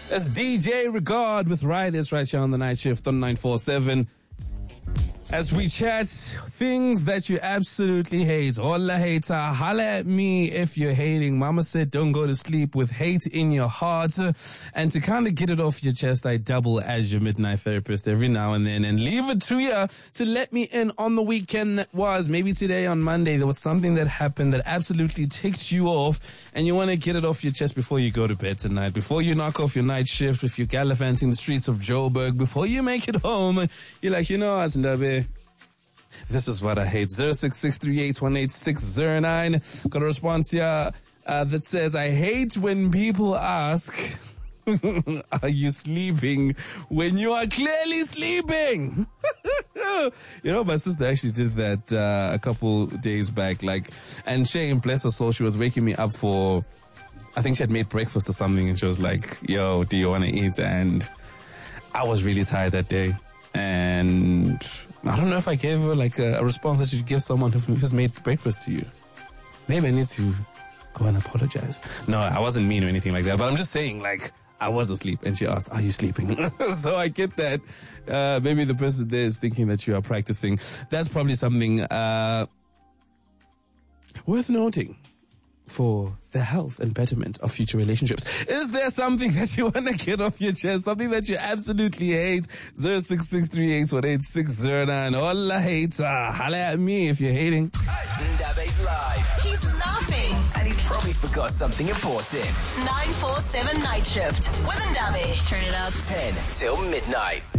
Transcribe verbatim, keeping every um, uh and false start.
That's D J Regard with Riders right here on the night shift on nine four seven. As we chat, things that you absolutely hate. Hola hater, holla at me if you're hating. Mama said don't go to sleep with hate in your heart. And to kind of get it off your chest, I double as your midnight therapist every now and then and leave it to you to let me in on the weekend that was. Maybe today on Monday there was something that happened that absolutely ticked you off and you want to get it off your chest before you go to bed tonight, before you knock off your night shift, if you're gallivanting the streets of Joburg, before you make it home. You're like, you know, Azindabe, this is what I hate. zero six six three eight one eight six zero nine. Got a response here uh, that says, I hate when people ask, are you sleeping when you are clearly sleeping? You know, my sister actually did that uh, a couple days back. Like, and Shane, bless her soul, she was waking me up for, I think she had made breakfast or something, and she was like, yo, do you want to eat? And I was really tired that day. And I don't know if I gave her like a, a response that you give someone who who's made breakfast to you. Maybe I need to go and apologize. No, I wasn't mean or anything like that, but I'm just saying, like, I was asleep and she asked, are you sleeping? So I get that. Uh, maybe the person there is thinking that you are practicing. That's probably something uh, worth noting for the health and betterment of future relationships. Is there something that you want to get off your chest? Something that you absolutely hate? zero six six three eight one eight six zero nine. Hola hater. Holla at me if you're hating. Ndabe's live. He's laughing. And he probably forgot something important. nine four seven Night Shift with Ndabe. Turn it up. ten till midnight.